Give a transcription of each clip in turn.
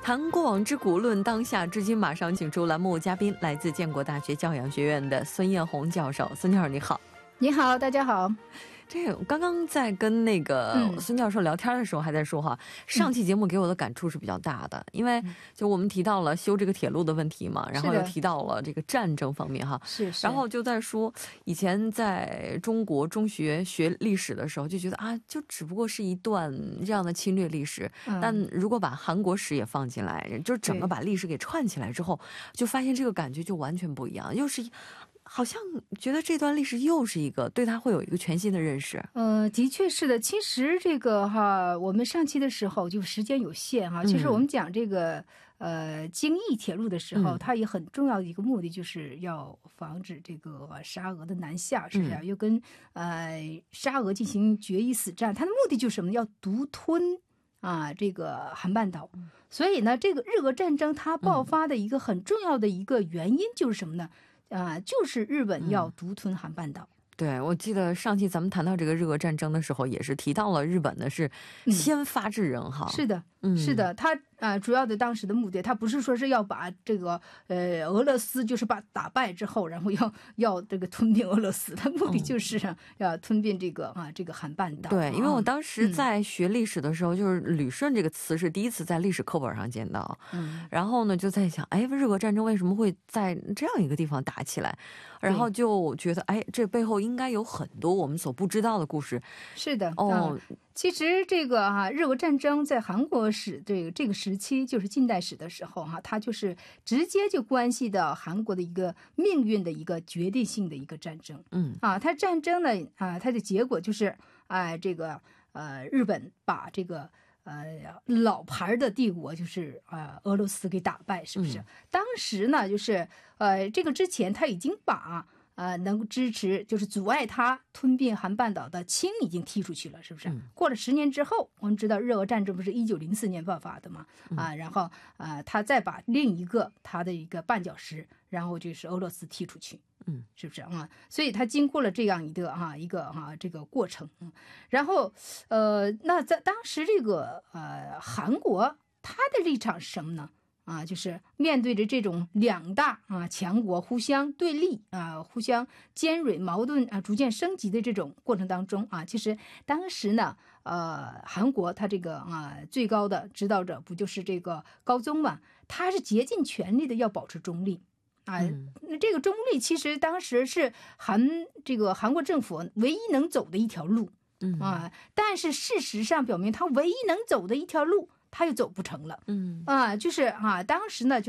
谈过往之古，论当下至今。马上请出栏目嘉宾，来自建国大学教养学院的孙艳红教授。孙教授你好。 你好，大家好。 这个刚刚在跟那个孙教授聊天的时候还在说哈，上期节目给我的感触是比较大的，因为就我们提到了修这个铁路的问题嘛，然后又提到了这个战争方面哈，然后就在说以前在中国中学学历史的时候就觉得啊，就只不过是一段这样的侵略历史，但如果把韩国史也放进来，就整个把历史给串起来之后，就发现这个感觉就完全不一样，又是好像觉得这段历史又是一个对他会有一个全新的认识。 的确是的。其实这个哈，我们上期的时候就时间有限哈，其实我们讲这个京义铁路的时候，它也很重要的一个目的就是要防止这个沙俄的南下，是不是？又跟沙俄进行决一死战，它的目的就是什么？要独吞这个韩半岛。所以呢，这个日俄战争它爆发的一个很重要的一个原因就是什么呢？就是日本要独吞韩半岛。 对，我记得上期咱们谈到这个日俄战争的时候，也是提到了日本呢是先发制人哈。 是的，是的，他主要的当时的目的，他不是说是要把这个俄罗斯就是把打败之后，然后要这个吞并俄罗斯，他目的就是要吞并这个这个韩半岛。 对，因为我当时在学历史的时候，就是旅顺这个词是第一次在历史课本上见到，然后呢就在想，哎，日俄战争为什么会在这样一个地方打起来？然后就觉得，哎，这背后应该有很多我们所不知道的故事。 是的，其实这个日俄战争在韩国史这个时期，就是近代史的时候它就是直接就关系到韩国的一个命运的一个决定性的一个战争。它战争呢它的结果就是这个日本把这个老牌的帝国就是俄罗斯给打败，是不是？当时呢就是这个之前他已经把能够支持就是阻碍他吞并韩半岛的清已经踢出去了，是不是？过了10年之后，我们知道日俄战争不是1904年爆发的嘛？然后他再把另一个他的一个绊脚石，然后就是俄罗斯踢出去，是不是所以他经过了这样一个这个过程，然后那在当时这个韩国他的立场是什么呢？就是面对着这种两大强国互相对立互相尖锐矛盾逐渐升级的这种过程当中其实当时呢韩国他这个最高的指导者不就是这个高宗嘛，他是竭尽全力的要保持中立这个中立其实当时是这个韩国政府唯一能走的一条路但是事实上表明他唯一能走的一条路他又走不成了，就是当时呢，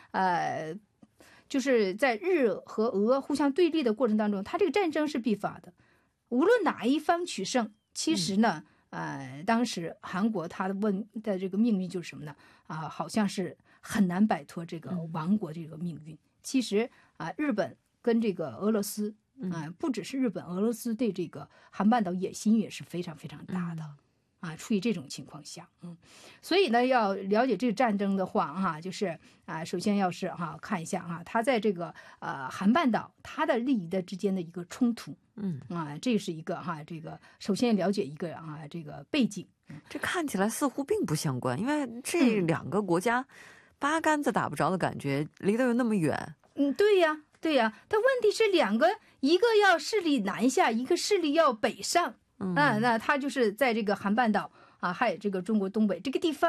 就是在日和俄互相对立的过程当中，他这个战争是必发的，无论哪一方取胜，其实呢，当时韩国他的这个命运就是什么呢？好像是很难摆脱这个亡国这个命运。其实日本跟这个俄罗斯不只是日本，俄罗斯对这个韩半岛野心也是非常非常大的。处于这种情况下，所以呢，要了解这个战争的话，就是首先要是看一下它在这个韩半岛它的利益的之间的一个冲突，这是一个这个首先了解一个这个背景。 这看起来似乎并不相关，因为这两个国家八竿子打不着的感觉，离得又那么远。 对呀，但问题是一个要势力南下，一个势力要北上。那他就是在这个韩半岛还有这个中国东北这个地方